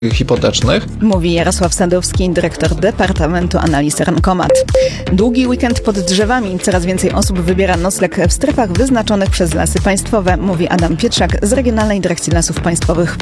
hipotecznych. Mówi Jarosław Sadowski, dyrektor Departamentu Analiz Rankomat. Długi weekend pod drzewami. Coraz więcej osób wybiera nocleg w strefach wyznaczonych przez Lasy Państwowe, mówi Adam Pietrzak z Regionalnej Dyrekcji Lasów Państwowych.